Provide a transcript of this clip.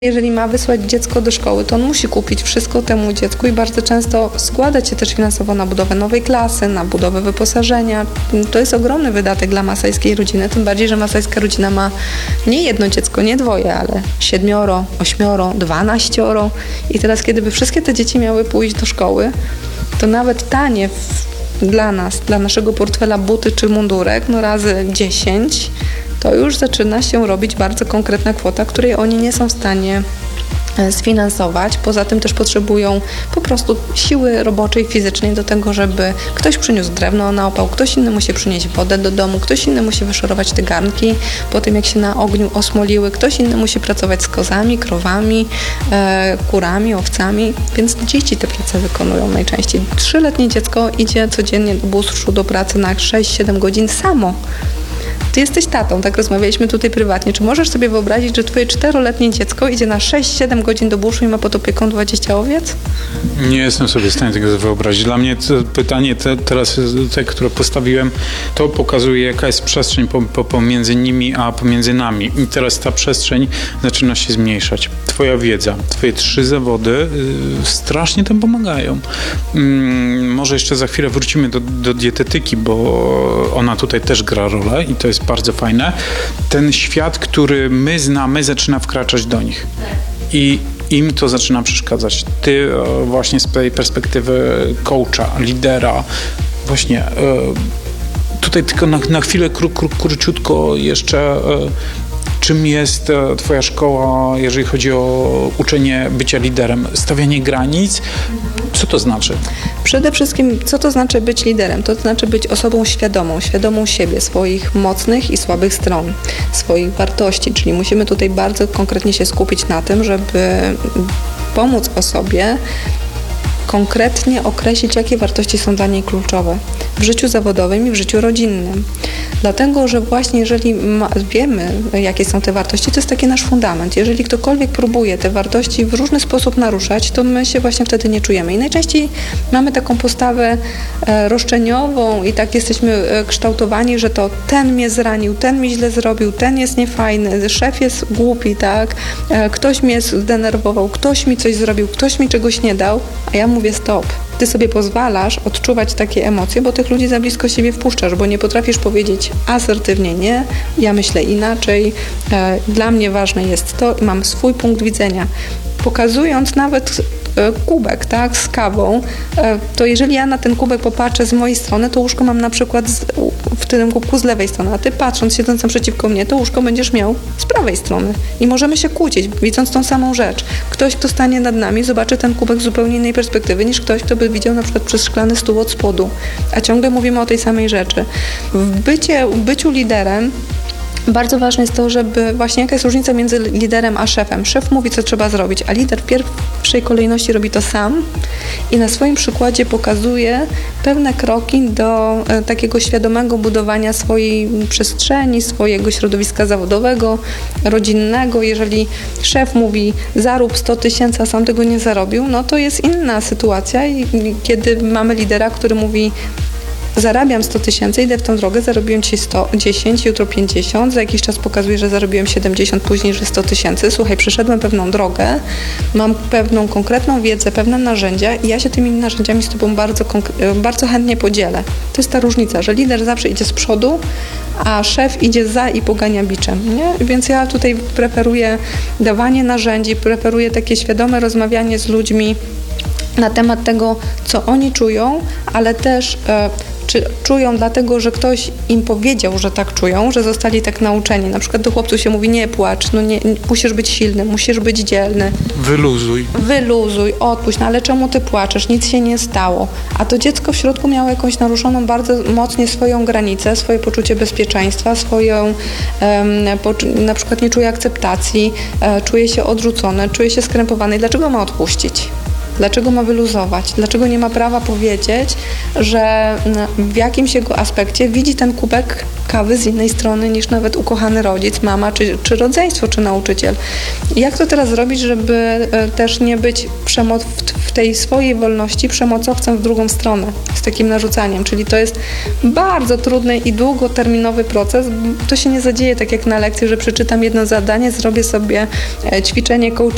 Jeżeli ma wysłać dziecko do szkoły, to on musi kupić wszystko temu dziecku i bardzo często składa się też finansowo na budowę nowej klasy, na budowę wyposażenia. To jest ogromny wydatek dla masajskiej rodziny, tym bardziej, że masajska rodzina ma nie jedno dziecko, nie dwoje, ale 7, 8, 12. I teraz, kiedy by wszystkie te dzieci miały pójść do szkoły, to nawet tanie dla nas, dla naszego portfela buty czy mundurek, razy 10, to już zaczyna się robić bardzo konkretna kwota, której oni nie są w stanie sfinansować. Poza tym też potrzebują po prostu siły roboczej, fizycznej do tego, żeby ktoś przyniósł drewno na opał, ktoś inny musi przynieść wodę do domu, ktoś inny musi wyszorować te garnki po tym, jak się na ogniu osmoliły, ktoś inny musi pracować z kozami, krowami, kurami, owcami, więc dzieci te prace wykonują najczęściej. 3-letnie dziecko idzie codziennie do buszu, do pracy na 6-7 godzin samo. Ty jesteś tatą, tak rozmawialiśmy tutaj prywatnie. Czy możesz sobie wyobrazić, że twoje 4-letnie dziecko idzie na 6-7 godzin do buszu i ma pod opieką 20 owiec? Nie jestem sobie w stanie tego wyobrazić. Dla mnie to pytanie teraz, które postawiłem, to pokazuje, jaka jest przestrzeń pomiędzy nimi, a pomiędzy nami. I teraz ta przestrzeń zaczyna się zmniejszać. Twoja wiedza, twoje 3 zawody strasznie tam pomagają. Może jeszcze za chwilę wrócimy do dietetyki, bo ona tutaj też gra rolę i to jest bardzo fajne. Ten świat, który my znamy, zaczyna wkraczać do nich. I im to zaczyna przeszkadzać. Ty właśnie z tej perspektywy coacha, lidera, właśnie tutaj tylko na chwilę króciutko jeszcze, czym jest twoja szkoła, jeżeli chodzi o uczenie bycia liderem? Stawianie granic? Co to znaczy? Przede wszystkim, co to znaczy być liderem? To znaczy być osobą świadomą siebie, swoich mocnych i słabych stron, swoich wartości, czyli musimy tutaj bardzo konkretnie się skupić na tym, żeby pomóc osobie konkretnie określić, jakie wartości są dla niej kluczowe w życiu zawodowym i w życiu rodzinnym. Dlatego, że właśnie jeżeli wiemy, jakie są te wartości, to jest taki nasz fundament. Jeżeli ktokolwiek próbuje te wartości w różny sposób naruszać, to my się właśnie wtedy nie czujemy. I najczęściej mamy taką postawę roszczeniową i tak jesteśmy kształtowani, że to ten mnie zranił, ten mi źle zrobił, ten jest niefajny, szef jest głupi, tak? Ktoś mnie zdenerwował, ktoś mi coś zrobił, ktoś mi czegoś nie dał, a ja mówię stop. Ty sobie pozwalasz odczuwać takie emocje, bo tych ludzi za blisko siebie wpuszczasz, bo nie potrafisz powiedzieć asertywnie nie, ja myślę inaczej, dla mnie ważne jest to i mam swój punkt widzenia. Pokazując nawet kubek, tak, z kawą, to jeżeli ja na ten kubek popatrzę z mojej strony, to łóżko mam na przykład w tym kubku z lewej strony, a ty patrząc, siedząc naprzeciwko mnie, to łóżko będziesz miał z prawej strony i możemy się kłócić, widząc tą samą rzecz. Ktoś, kto stanie nad nami, zobaczy ten kubek z zupełnie innej perspektywy niż ktoś, kto by widział na przykład przez szklany stół od spodu, a ciągle mówimy o tej samej rzeczy. W byciu liderem bardzo ważne jest to, żeby właśnie jaka jest różnica między liderem a szefem. Szef mówi, co trzeba zrobić, a lider w pierwszej kolejności robi to sam i na swoim przykładzie pokazuje pewne kroki do takiego świadomego budowania swojej przestrzeni, swojego środowiska zawodowego, rodzinnego. Jeżeli szef mówi, zarób 100 000, a sam tego nie zarobił, no to jest inna sytuacja i kiedy mamy lidera, który mówi, zarabiam 100 000, idę w tą drogę, zarobiłem ci 110, jutro 50, za jakiś czas pokazuję, że zarobiłem 70, później, że 100 000. Słuchaj, przeszedłem pewną drogę, mam pewną konkretną wiedzę, pewne narzędzia i ja się tymi narzędziami z tobą bardzo chętnie podzielę. To jest ta różnica, że lider zawsze idzie z przodu, a szef idzie za i pogania biczem, nie? Więc ja tutaj preferuję dawanie narzędzi, preferuję takie świadome rozmawianie z ludźmi na temat tego, co oni czują, ale też czy czują dlatego, że ktoś im powiedział, że tak czują, że zostali tak nauczeni. Na przykład do chłopców się mówi, nie płacz, nie, musisz być silny, musisz być dzielny. Wyluzuj, odpuść, no ale czemu ty płaczesz? Nic się nie stało. A to dziecko w środku miało jakąś naruszoną bardzo mocnie swoją granicę, swoje poczucie bezpieczeństwa, na przykład nie czuje akceptacji, czuje się odrzucone, czuje się skrępowane. I dlaczego ma odpuścić? Dlaczego ma wyluzować? Dlaczego nie ma prawa powiedzieć, że w jakimś jego aspekcie widzi ten kubek kawy z innej strony niż nawet ukochany rodzic, mama, czy rodzeństwo, czy nauczyciel? Jak to teraz zrobić, żeby też nie być w tej swojej wolności przemocowcem w drugą stronę, z takim narzucaniem? Czyli to jest bardzo trudny i długoterminowy proces. To się nie zadzieje tak jak na lekcji, że przeczytam jedno zadanie, zrobię sobie ćwiczenie coachingu